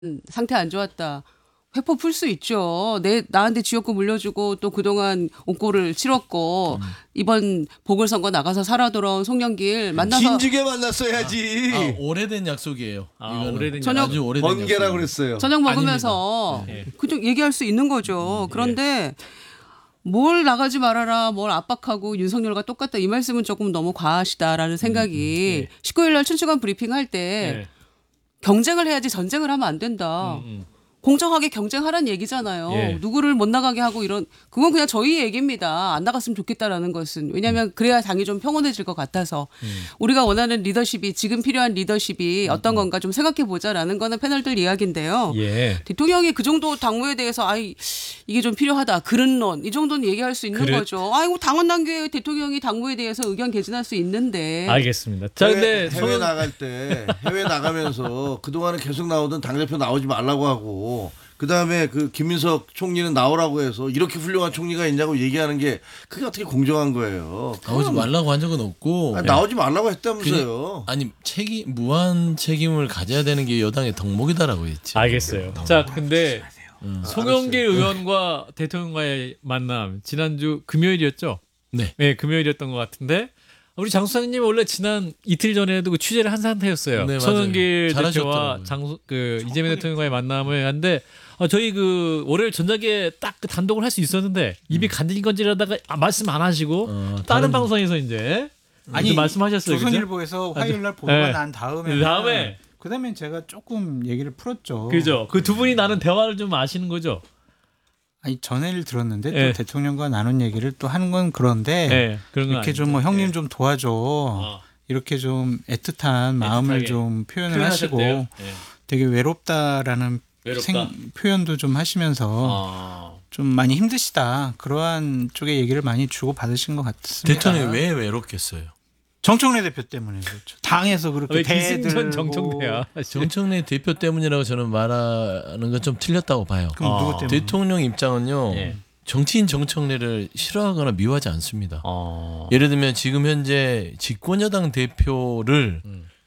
상태 안 좋았다. 회포 풀 수 있죠. 나한테 지역구 물려주고 또 그동안 옥고를 치렀고 이번 보궐선거 나가서 살아 돌아온 송영길 만나서 진즉에 만났어야지. 오래된 약속이에요. 오래된 아주 오래된 번개라 약속. 그랬어요. 저녁 먹으면서 그쪽 얘기할 수 있는 거죠. 그런데 뭘 나가지 말아라, 뭘 압박하고 윤석열과 똑같다 이 말씀은 조금 너무 과하시다라는 생각이 19일 날 춘추관 브리핑 할 때 경쟁을 해야지 전쟁을 하면 안 된다. 공정하게 경쟁하라는 얘기잖아요. 예. 누구를 못 나가게 하고 그건 그냥 저희 얘기입니다. 안 나갔으면 좋겠다라는 것은. 왜냐하면 그래야 당이 좀 평온해질 것 같아서. 우리가 원하는 리더십이 지금 필요한 리더십이 어떤 건가 좀 생각해 보자라는 거는 패널들 이야기인데요. 예. 대통령이 그 정도 당무에 대해서 이게 좀 필요하다. 그릇론 이 정도는 얘기할 수 있는 거죠. 아이고 당원 단계에 대통령이 당무에 대해서 의견 개진할 수 있는데. 알겠습니다. 자, 근데 해외 나갈 때 해외 나가면서 그동안은 계속 나오던 당대표 나오지 말라고 하고 그다음에 그 김민석 총리는 나오라고 해서 이렇게 훌륭한 총리가 있냐고 얘기하는 게 그게 어떻게 공정한 거예요. 나오지 말라고 한 적은 없고 나오지 말라고 했다면서요. 무한 책임을 가져야 되는 게 여당의 덕목이다라고 했지. 알겠어요. 자, 근데 송영길 의원과 대통령과의 만남 지난주 금요일이었죠? 네. 금요일이었던 것 같은데 우리 장 수사님 원래 지난 이틀 전에도 그 취재를 한 상태였어요. 네, 송영길 맞아요. 대표와 이재명 대통령과의 만남을 하는데 저희 그 월요일 전작에 딱 그 단독을 할 수 있었는데 입이 간질간질하다가 말씀 안 하시고 다른 방송에서 이제 말씀하셨어요. 조선일보에서 화요일날 보도가 난 그다음에 제가 조금 얘기를 풀었죠. 그죠. 그 두 분이 나눈 대화를 좀 아시는 거죠. 아니 전해를 들었는데 또 대통령과 나눈 얘기를 또 하는 건 그런데 그런 건 이렇게 좀 뭐 형님 좀 도와줘 이렇게 좀 애틋한 마음을 좀 표현을 하시고 되게 외롭다라는 표현도 좀 하시면서 좀 많이 힘드시다 그러한 쪽의 얘기를 많이 주고 받으신 것 같습니다. 대통령이 왜 외롭겠어요? 정청래 대표 때문에 그렇죠. 당에서 그렇게 기승전 정청래야. 정청래 대표 때문이라고 저는 말하는 건 좀 틀렸다고 봐요. 그럼 누구 때문에? 대통령 입장은요. 정치인 정청래를 싫어하거나 미워하지 않습니다. 예를 들면 지금 현재 집권여당 대표를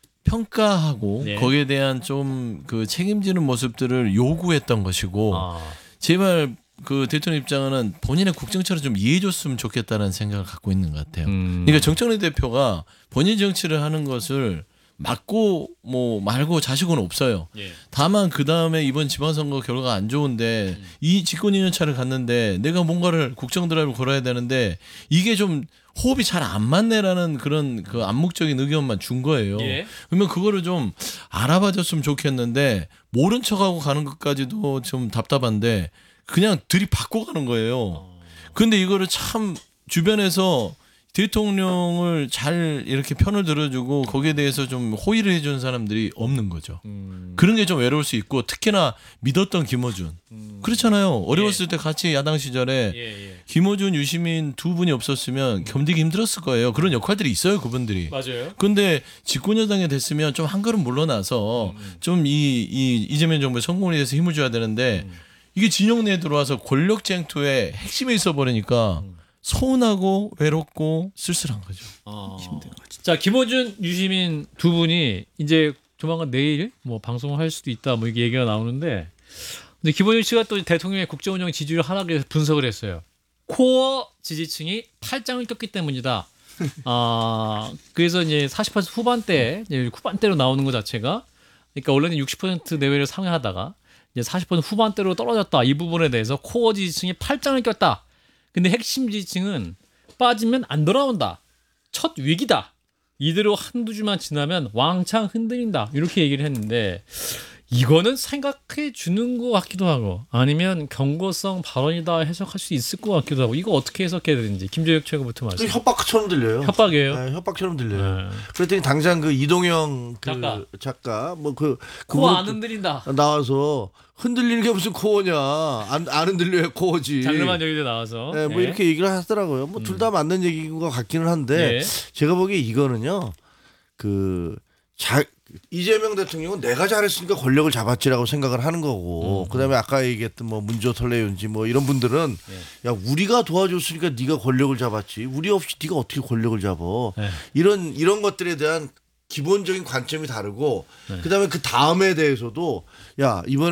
평가하고 거기에 대한 좀 그 책임지는 모습들을 요구했던 것이고 제발 그 대통령 입장은 본인의 국정처를 좀 이해해줬으면 좋겠다는 생각을 갖고 있는 것 같아요. 그러니까 정청래 대표가 본인 정치를 하는 것을 맞고 뭐 말고 자식은 없어요. 다만 그 다음에 이번 지방선거 결과가 안 좋은데 이 집권 2년 차를 갔는데 내가 뭔가를 국정 드라이브를 걸어야 되는데 이게 좀 호흡이 잘 안 맞네라는 그런 그 암묵적인 의견만 준 거예요. 그러면 그거를 좀 알아봐줬으면 좋겠는데 모른 척하고 가는 것까지도 좀 답답한데 그냥 들이받고 가는 거예요. 근데 이거를 참 주변에서 대통령을 잘 이렇게 편을 들어주고 거기에 대해서 좀 호의를 해주는 사람들이 없는 거죠. 그런 게 좀 외로울 수 있고 특히나 믿었던 김어준. 그렇잖아요. 어려웠을 때 같이 야당 시절에 김어준, 유시민 두 분이 없었으면 견디기 힘들었을 거예요. 그런 역할들이 있어요. 그분들이. 맞아요. 근데 집권여당에 됐으면 좀 한 걸음 물러나서 좀 이재명 정부의 성공에 대해서 힘을 줘야 되는데 이게 진영 내에 들어와서 권력 쟁투의 핵심에 있어 버리니까 서운하고 외롭고 쓸쓸한 거죠. 힘든 거지. 자, 김어준, 유시민 두 분이 이제 조만간 내일 뭐 방송을 할 수도 있다 뭐 이게 얘기가 나오는데 근데 김어준 씨가 또 대통령의 국정운영 지지율 하락에 분석을 했어요. 코어 지지층이 팔짱을 꼈기 때문이다. 그래서 이제 40% 후반대로 나오는 것 자체가 그러니까 원래는 60% 내외를 상회하다가 이제 40% 후반대로 떨어졌다. 이 부분에 대해서 코어 지지층이 팔짱을 꼈다. 근데 핵심 지지층은 빠지면 안 돌아온다. 첫 위기다. 이대로 한두 주만 지나면 왕창 흔들린다. 이렇게 얘기를 했는데 이거는 생각해 주는 것 같기도 하고 아니면 경고성 발언이다 해석할 수 있을 것 같기도 하고 이거 어떻게 해석해야 되는지 김재혁 최고부터 말씀. 협박처럼 들려요. 협박이에요? 네, 협박처럼 들려요. 그랬더니 당장 그 이동영 그 작가 뭐 코어 안 흔들린다. 나와서 흔들리는 게 무슨 코어냐? 안 흔들려야 코어지. 장르만 여기도 나와서. 네, 뭐 이렇게 얘기를 하더라고요. 뭐 둘 다 맞는 얘기인 것 같기는 한데 제가 보기에 이거는요. 이재명 대통령은 내가 잘했으니까 권력을 잡았지라고 생각을 하는 거고 그다음에 아까 얘기했던 뭐 문조 설레윤지 뭐 이런 분들은 야 우리가 도와줬으니까 네가 권력을 잡았지 우리 없이 네가 어떻게 권력을 잡어 이런 것들에 대한 기본적인 관점이 다르고 그다음에 그 다음에 대해서도 야 이번에